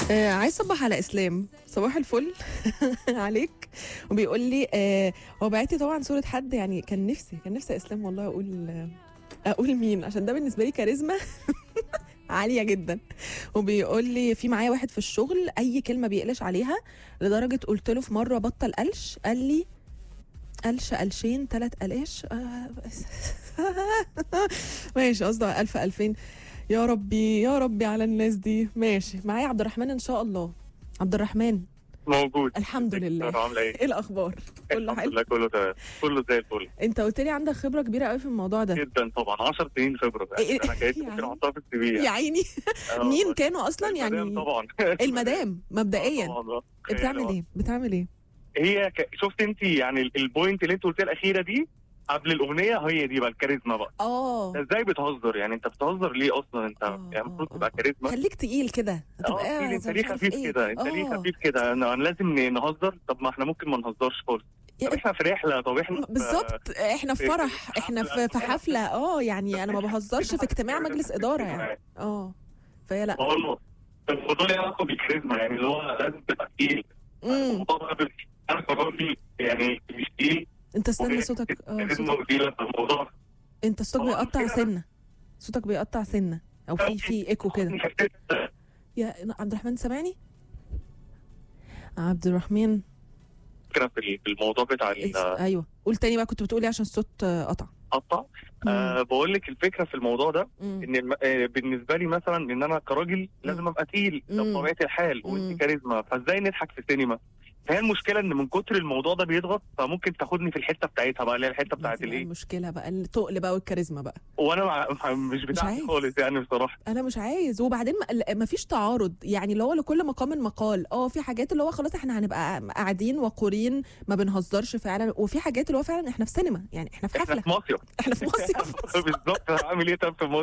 عايز صبح على اسلام، صباح الفل عليك. وبيقول لي هو بعتي طبعا صوره حد، يعني كان نفسي اسلام والله اقول مين، عشان ده بالنسبه لي كاريزما عاليه جدا. وبيقول لي في معايا واحد في الشغل اي كلمه بيقلش عليها، لدرجه قلت له في مره بطل قلش، قال لي قلش قلشين 3 قلاش ماشي، قصده 1000 2000. يا ربي يا ربي على الناس دي. ماشي، معايا عبد الرحمن ان شاء الله. عبد الرحمن موجود. الحمد لله. عامله ايه؟ ايه الاخبار؟ كله الحمد حلو. لله، كله تمام، كله زي الفل. انت قلت لي عندك خبره كبيره قوي في الموضوع ده. جدا طبعا، 10 سنين خبره. إيه؟ انا كنت يعني؟ ممكن احطها في السي في يا عيني مين كانوا اصلا المدام يعني؟ طبعا. المدام مبدئيا طبعا. بتعمل ايه؟ هي شفت انت يعني البوينت اللي انت قلتيها الاخيره دي قبل الاغنيه، هي دي بقى الكاريزما بقى. ازاي بتهزر؟ يعني انت بتهزر ليه اصلا؟ انت يعني المفروض تبقى كاريزما. خليك تقيل كده، هتبقى انت ليه خفيف كده؟ انت ليه خفيف كده؟ انا لازم نهزر؟ طب ما احنا ممكن ما نهزرش خالص. طب احنا في رحله، طب احنا بالظبط، احنا في فرح، احنا في حفله. يعني انا ما بهزرش في اجتماع مجلس اداره يعني. فهي لا الموضوع له علاقه بالكاريزما، يعني اللي هو لازم تبقى تقيل. الموضوع ده انا قررت يعني مش تقيل. انت استنى صوتك الموضوع انت صوتك بيقطع سنه، صوتك بيقطع سنه، او في ايكو كده. يا عبد الرحمن سامعني؟ عبد الرحمن فكره في الموضوع بتاع ايوه، قول تاني بقى، كنت بتقولي عشان الصوت قطع. بقول لك الفكره في الموضوع ده ان بالنسبه لي مثلا ان انا كراجل لازم ابقى تقيل، ده بطبيعه الحال، وانت كاريزما، فازاي نضحك في السينما؟ فهي المشكله ان من كتر الموضوع ده بيضغط، فممكن تاخدني في الحته بتاعتها بقى، اللي هي الحته بتاعت الايه، المشكله بقى التقل بقى والكاريزما بقى، وانا مش بتاعتي خالص يعني بصراحه. انا مش عايز. وبعدين ما فيش تعارض، يعني اللي هو لكل مقام مقال. في حاجات اللي هو خلاص احنا هنبقى قاعدين وقورين ما بنهزرش فعلا، وفي حاجات اللي هو فعلا احنا في سينما، يعني احنا في حفله، احنا في مصيف بالظبط. هعمل ايه طب في